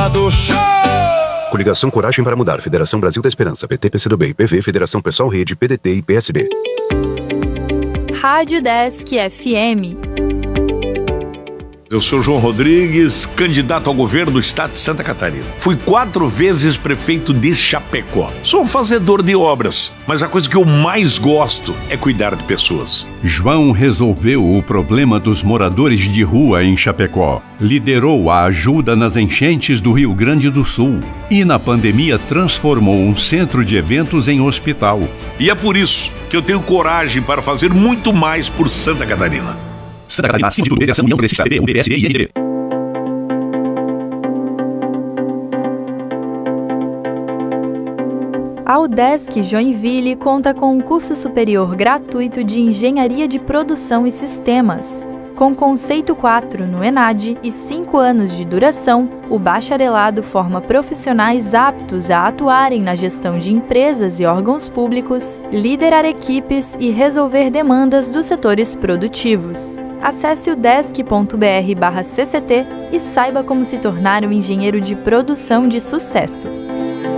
lado. Show! Coligação Coragem para Mudar, Federação Brasil da Esperança, PT, PCdoB, PV, Federação Pessoal Rede, PDT e PSB. Rádio Desk FM. Eu sou João Rodrigues, candidato ao governo do estado de Santa Catarina. Fui 4 vezes prefeito de Chapecó. Sou um fazedor de obras, mas a coisa que eu mais gosto é cuidar de pessoas. João resolveu o problema dos moradores de rua em Chapecó. Liderou a ajuda nas enchentes do Rio Grande do Sul. E na pandemia transformou um centro de eventos em hospital. E é por isso que eu tenho coragem para fazer muito mais por Santa Catarina. Santa Catarina, acima de tudo, Federação União Progressista, PB, PSB e NDB. A UDESC Joinville conta com um curso superior gratuito de Engenharia de Produção e Sistemas. Com conceito 4 no ENAD e 5 anos de duração, o bacharelado forma profissionais aptos a atuarem na gestão de empresas e órgãos públicos, liderar equipes e resolver demandas dos setores produtivos. Acesse o udesc.br/cct e saiba como se tornar um engenheiro de produção de sucesso.